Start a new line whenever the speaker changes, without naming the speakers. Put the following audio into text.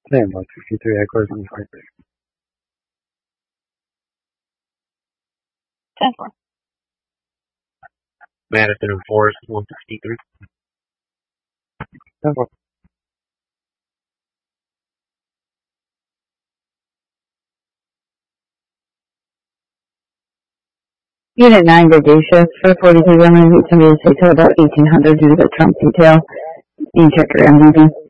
Name 163 Echoes in Heartbreak.
10-4.
Madison and Forest 163.
10-4.
Unit 9, the day shift for 42 women. Somebody to stay till about 1800 due to the Trump detail. Being checked around leaving.